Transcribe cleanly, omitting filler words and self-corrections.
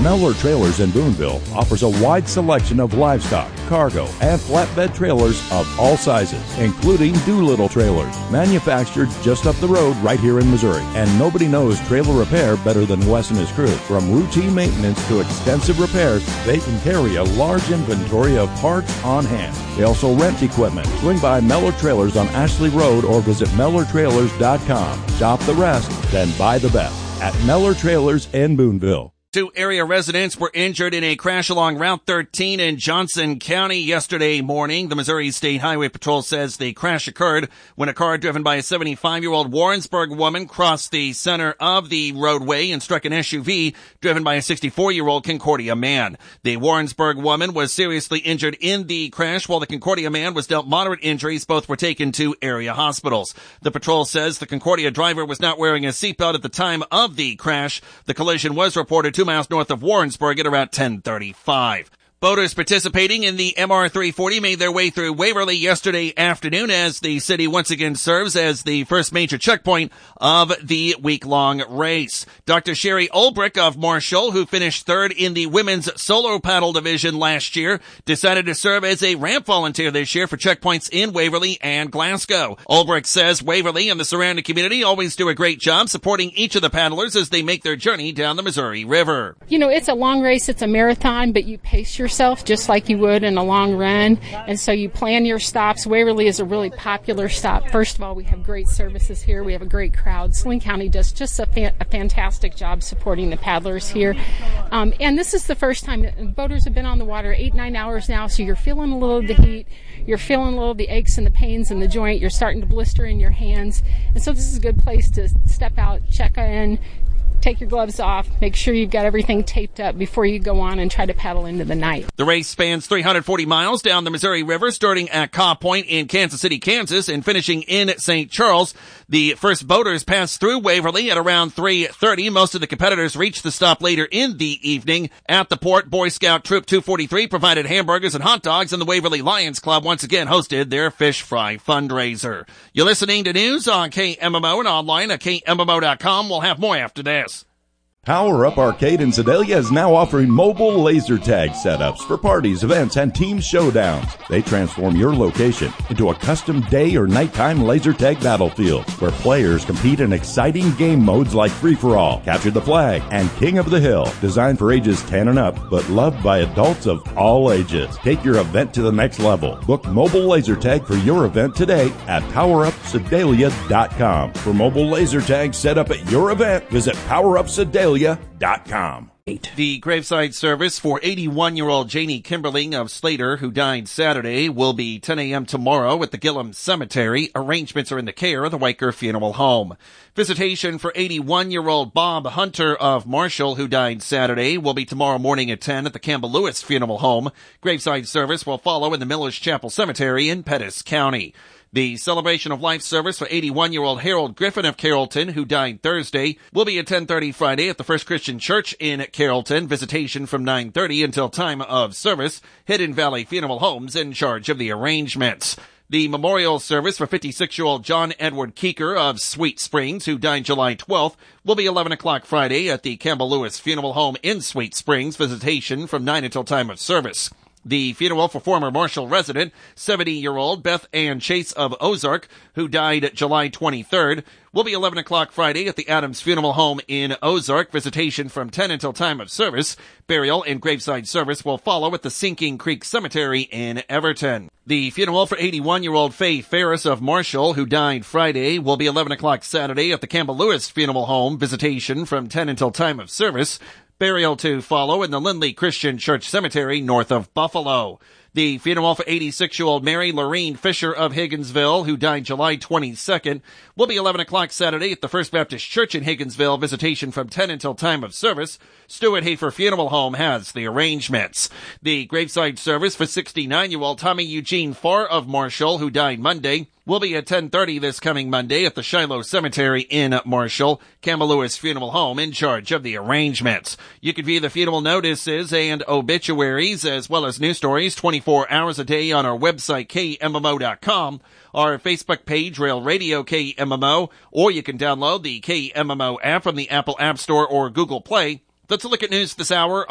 Mellor Trailers in Boonville offers a wide selection of livestock, cargo, and flatbed trailers of all sizes, including Doolittle trailers, manufactured just up the road right here in Missouri. And nobody knows trailer repair better than Wes and his crew. From routine maintenance to extensive repairs, they can carry a large inventory of parts on hand. They also rent equipment. Swing by Mellor Trailers on Ashley Road or visit MellorTrailers.com. Shop the rest, then buy the best at Mellor Trailers in Boonville. 2 area residents were injured in a crash along Route 13 in Johnson County yesterday morning. The Missouri State Highway Patrol says the crash occurred when a car driven by a 75-year-old Warrensburg woman crossed the center of the roadway and struck an SUV driven by a 64-year-old Concordia man. The Warrensburg woman was seriously injured in the crash, while the Concordia man was dealt moderate injuries. Both were taken to area hospitals. The patrol says the Concordia driver was not wearing a seatbelt at the time of the crash. The collision was reported 2 miles north of Warrensburg at around 10:35. Boaters participating in the MR340 made their way through Waverly yesterday afternoon as the city once again serves as the first major checkpoint of the week-long race. Dr. Sherry Ulbrich of Marshall, who finished third in the women's solo paddle division last year, decided to serve as a ramp volunteer this year for checkpoints in Waverly and Glasgow. Ulbrich says Waverly and the surrounding community always do a great job supporting each of the paddlers as they make their journey down the Missouri River. You know, it's a long race, it's a marathon, but you pace yourself just like you would in a long run, and so you plan your stops. Waverly is a really popular stop. First of all, we have great services here. We have a great crowd. Saline County does just a fantastic job supporting the paddlers here. And this is the first time boaters have been on the water 8-9 hours now, so you're feeling a little of the heat. You're feeling a little of the aches and the pains in the joint. You're starting to blister in your hands. And so this is a good place to step out, check in, take your gloves off, make sure you've got everything taped up before you go on and try to paddle into the night. The race spans 340 miles down the Missouri River, starting at Caw Point in Kansas City, Kansas, and finishing in St. Charles. The first boaters passed through Waverly at around 3:30. Most of the competitors reached the stop later in the evening. At the port, Boy Scout Troop 243 provided hamburgers and hot dogs, and the Waverly Lions Club once again hosted their fish fry fundraiser. You're listening to news on KMMO and online at KMMO.com. We'll have more after this. Power Up Arcade in Sedalia is now offering mobile laser tag setups for parties, events, and team showdowns. They transform your location into a custom day or nighttime laser tag battlefield where players compete in exciting game modes like Free-for-All, Capture the Flag, and King of the Hill. Designed for ages 10 and up, but loved by adults of all ages. Take your event to the next level. Book mobile laser tag for your event today at PowerUpSedalia.com. For mobile laser tag set up at your event, visit PowerUpSedalia.com. The graveside service for 81-year-old Janie Kimberling of Slater, who died Saturday, will be 10 a.m. tomorrow at the Gillum Cemetery. Arrangements are in the care of the Weicker Funeral Home. Visitation for 81-year-old Bob Hunter of Marshall, who died Saturday, will be tomorrow morning at 10 at the Campbell Lewis Funeral Home. Graveside service will follow in the Millers Chapel Cemetery in Pettis County. The Celebration of Life service for 81-year-old Harold Griffin of Carrollton, who died Thursday, will be at 10:30 Friday at the First Christian Church in Carrollton. Visitation from 9:30 until time of service. Hidden Valley Funeral Homes in charge of the arrangements. The memorial service for 56-year-old John Edward Keeker of Sweet Springs, who died July 12th, will be 11 o'clock Friday at the Campbell Lewis Funeral Home in Sweet Springs. Visitation from 9 until time of service. The funeral for former Marshall resident, 70-year-old Beth Ann Chase of Ozark, who died July 23rd, will be 11 o'clock Friday at the Adams Funeral Home in Ozark. Visitation from 10 until time of service. Burial and graveside service will follow at the Sinking Creek Cemetery in Everton. The funeral for 81-year-old Faye Ferris of Marshall, who died Friday, will be 11 o'clock Saturday at the Campbell Lewis Funeral Home. Visitation from 10 until time of service. Burial to follow in the Lindley Christian Church Cemetery north of Buffalo. The funeral for 86-year-old Mary Lorene Fisher of Higginsville, who died July 22nd, will be 11 o'clock Saturday at the First Baptist Church in Higginsville. Visitation from 10 until time of service. Stuart Hafer Funeral Home has the arrangements. The graveside service for 69-year-old Tommy Eugene Farr of Marshall, who died Monday, will be at 10:30 this coming Monday at the Shiloh Cemetery in Marshall. Campbell Lewis Funeral Home in charge of the arrangements. You can view the funeral notices and obituaries as well as news stories 24 hours a day on our website, KMMO.com, our Facebook page, Rail Radio KMMO, or you can download the KMMO app from the Apple App Store or Google Play. Let's look at news this hour